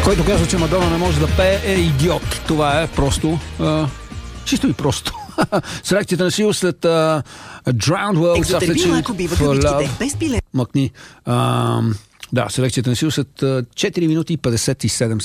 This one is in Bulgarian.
Който казва, че Мадона не може да пее, е идиот. Това е просто... чисто и просто. Селекцията на Сил след Drowned World са влечени в Love. Мъкни. Да, селекцията на Сил след 4 минути и 57